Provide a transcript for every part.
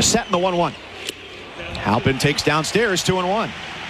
Set in the 1-1. Halpin takes downstairs 2-1.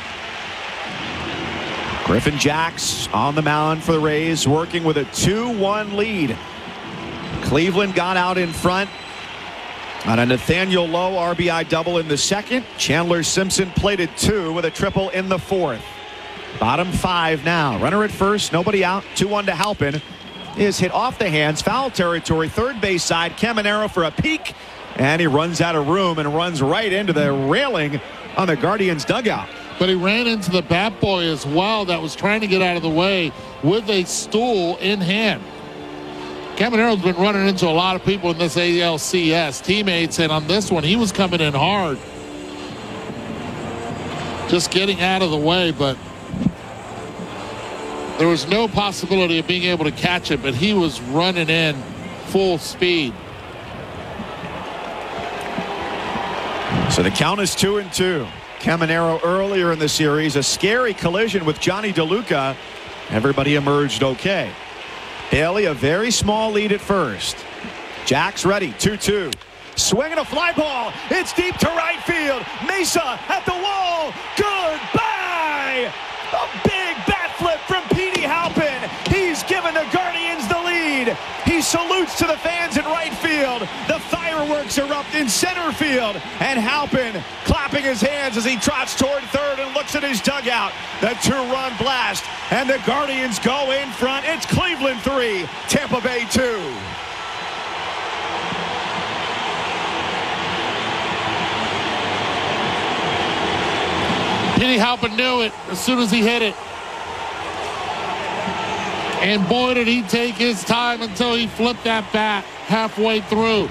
Griffin Jax on the mound for the Rays, working with a 2-1 lead. Cleveland got out in front on a Nathaniel Lowe RBI double in the second. Chandler Simpson plated 2 with a triple in the fourth. Bottom 5 now. Runner at first, nobody out. 2-1 to Halpin. Is hit off the hands, foul territory, third base side. Caminero for a peek, and he runs out of room and runs right into the railing on the Guardians dugout. But he ran into the bat boy as well that was trying to get out of the way with a stool in hand. Caminero's been running into a lot of people in this ALCS, teammates, and on this one, he was coming in hard. Just getting out of the way, but there was no possibility of being able to catch it, but he was running in full speed. So the count is 2-2. Caminero earlier in the series, a scary collision with Johnny DeLuca. Everybody emerged okay. Bailey, a very small lead at first. Jack's ready, 2-2. Swinging a fly ball. It's deep to right field. Mesa at the wall. Goodbye! A big bat flip from Petey Halpin. He's given the Guardians the lead. He salutes to the fans in right field. The fireworks erupt in center field. And Halpin clapping his hands as he trots toward third and looks at his dugout. The 2-run blast. And the Guardians go in front. It's Cleveland 3, Tampa Bay 2. Petey Halpin knew it as soon as he hit it. And boy, did he take his time until he flipped that bat halfway through.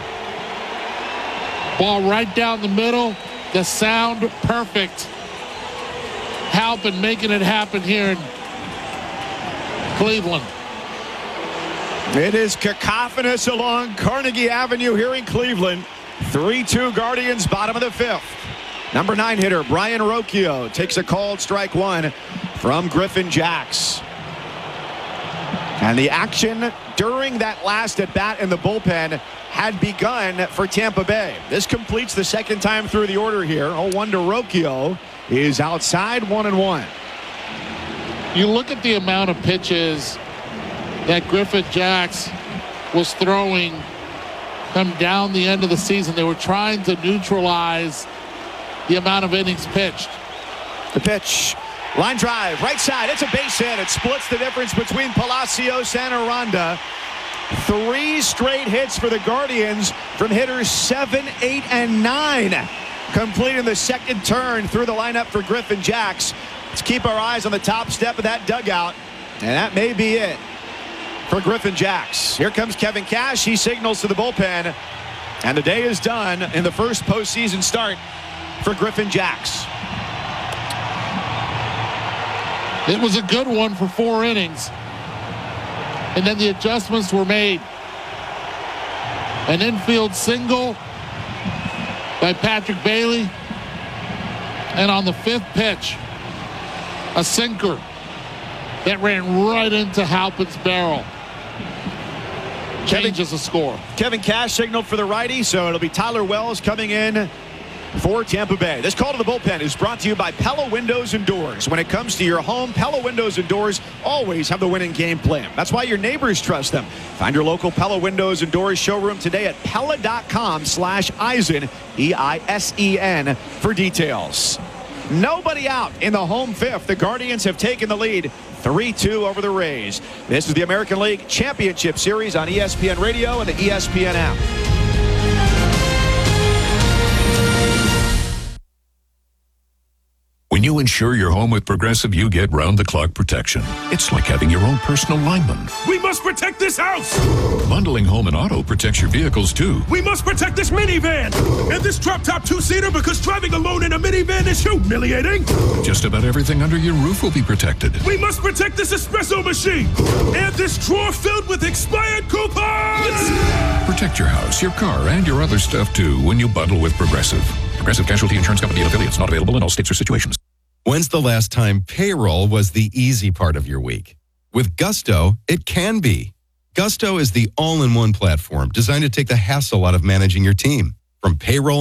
Ball right down the middle. The sound perfect. Halpin making it happen here in Cleveland. It is cacophonous along Carnegie Avenue here in Cleveland. 3-2 Guardians, bottom of the fifth. Number 9 hitter Brian Rocchio takes a called strike 1 from Griffin Jax. And the action during that last at bat in the bullpen had begun for Tampa Bay. This completes the second time through the order here. 0-1 to Rocchio is outside 1-1. You look at the amount of pitches that Griffin Jax was throwing come down the end of the season. They were trying to neutralize the amount of innings pitched. The pitch, line drive, right side. It's a base hit. It splits the difference between Palacios and Aranda. 3 straight hits for the Guardians from hitters 7, 8, and 9. Completing the second turn through the lineup for Griffin Jax. Let's keep our eyes on the top step of that dugout. And that may be it for Griffin Jax. Here comes Kevin Cash. He signals to the bullpen. And the day is done in the first postseason start for Griffin Jax. It was a good one for 4 innings. And then the adjustments were made. An infield single by Patrick Bailey. And on the 5th pitch, a sinker that ran right into Halpin's barrel. Changes the score. Kevin Cash signaled for the righty, so it'll be Tyler Wells coming in for Tampa Bay. This call to the bullpen is brought to you by Pella Windows and Doors. When it comes to your home, Pella Windows and Doors always have the winning game plan. That's why your neighbors trust them. Find your local Pella Windows and Doors showroom today at Pella.com/Eisen, EISEN, for details. Nobody out in the home fifth. The Guardians have taken the lead 3-2 over the Rays. This is the American League Championship Series on ESPN Radio and the ESPN app. When you insure your home with Progressive, you get round-the-clock protection. It's like having your own personal lineman. We must protect this house! Bundling home and auto protects your vehicles, too. We must protect this minivan! And this drop-top 2-seater, because driving alone in a minivan is humiliating! Just about everything under your roof will be protected. We must protect this espresso machine! And this drawer filled with expired coupons! Protect your house, your car, and your other stuff, too, when you bundle with Progressive. Progressive Casualty Insurance Company and affiliates, not available in all states or situations. When's the last time payroll was the easy part of your week? With Gusto, it can be. Gusto is the all-in-one platform designed to take the hassle out of managing your team. From payroll